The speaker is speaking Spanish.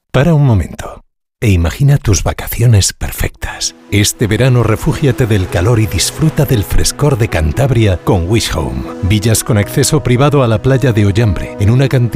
Para un momento e imagina tus vacaciones perfectas. Este verano refúgiate del calor y disfruta del frescor de Cantabria con Wish Home. Villas con acceso privado a la playa de Ollambre en una cantidad